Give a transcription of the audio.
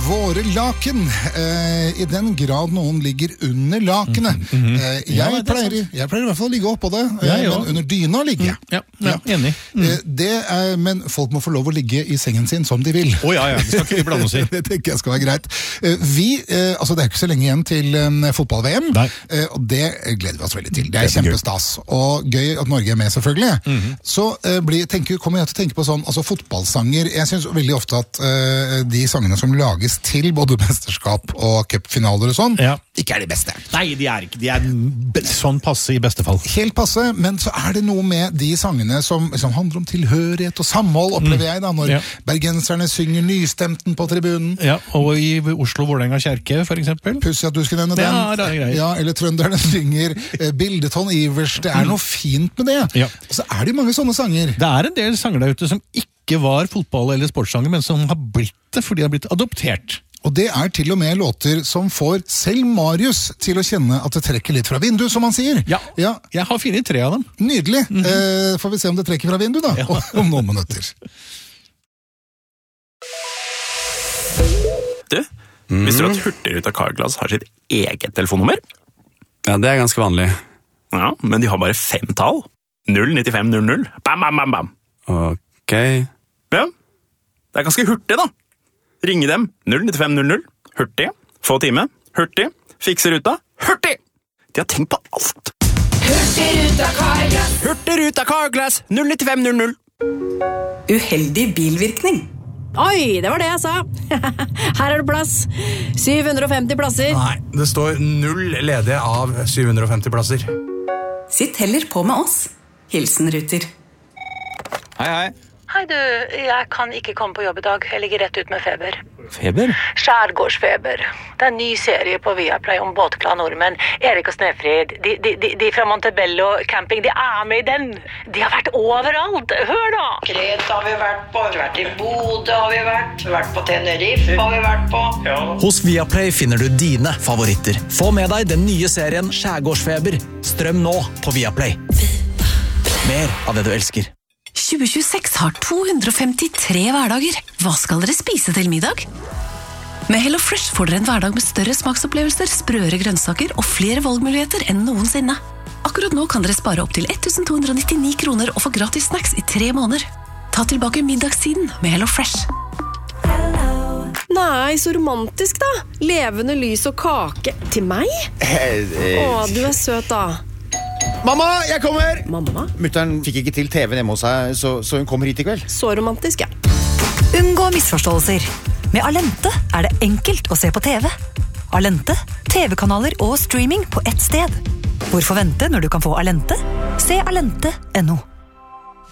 våre laken, i den grad noen ligger under lakene. Jeg pleier i hvert fall å ligge oppå det, men under dyna ligger jeg. Ja, enig. Men folk må få lov å ligge i sengen sin som de vil. Ja, det skal ikke vi blande oss i. Det tenker jeg skal være greit. Altså det ikke så lenge igjen til fotball-VM, og det gleder vi oss veldig til. Det kjempestas, og gøy at Norge med selvfølgelig. Så kommer jeg til å tenke på sånn, altså fotballsanger. Jeg synes veldig ofte at de sangene som lages til både mesterskap og cupfinaler og sånn, ikke de beste. Nei, de ikke. De sånn passe i beste fall. Helt passe, men så det noe med de sangene som handler om tilhørighet og samhold, opplever jeg da, når bergenserne synger nystemten på tribunen. Ja, og i Oslo-Vålerenga kjerke, for eksempel. Pussig at du skulle nevne den. Ja, det greit. Ja, eller trønderne synger Bildeton Ivers. Det noe fint med det. Ja. Og så det mange sånne sanger. Det en del sanger der ute som ikke var fotball- eller sportssanger, men som har blitt det fordi de har blitt adoptert. Og det til og med låter som får selv Marius til å kjenne at det trekker litt fra vinduet, som han sier. Ja, jeg har funnet 3 av dem. Nydelig. Får vi se om det trekker fra vinduet da, om noen minutter. Du, visste du at Hurtigruta Carglass har sitt eget telefonnummer? Ja, det ganske vanlig. Ja, men de har bare 5 tall. 09500. Bam, bam, bam, bam. Ok. Ja, det ganske hurtig da. Ringe dem 09500. Hurtig. Få time. Hurtig. Fikse ruta. Hurtig! De har tenkt på alt. Hurtigruta Carglass. Hurtigruta Carglass 09500. Uheldig bilvirkning. Oi, det var det jeg sa. Her det plass. 750 plasser. Nei, det står 0 ledige av 750 plasser. Sitt heller på med oss. Hilsen Ruter. Hei. Hei du, jeg kan ikke komme på jobb i dag. Jeg ligger rett ut med feber. Feber? Skjærgårdsfeber. Det en ny serie på Viaplay om båtglade nordmenn. Erik og Snefrid, de fra Montebello camping, de med i den. De har vært overalt. Hør da! Kreta har vi vært på, vi har vært i Bodø har vi vært på Tenerife har vi vært på. Ja. Hos Viaplay finner du dine favoritter. Få med deg den nye serien Skjærgårdsfeber. Strøm nå på Viaplay. Mer av det du elsker. 2026 har 253 hverdager. Hva skal dere spise til middag? Med Hello Fresh får dere en hverdag med større smaksopplevelser, sprøere grønnsaker og flere valgmuligheter enn noensinne. Akkurat nå kan dere spare opp til 1299 kroner og få gratis snacks i 3 måneder. Ta tilbake middagstiden med Hello Fresh. Nei, så romantisk da. Levende lys og kake. Til meg? Du søt da. Mamma, jeg kommer! Mamma? Mutteren fikk ikke til TV-en hjemme hos seg, så hun kommer hit i kveld. Så romantisk, ja. Unngå misforståelser. Med Alente det enkelt å se på TV. Alente, TV-kanaler og streaming på ett sted. Hvorfor vente når du kan få Alente? Se alente.no.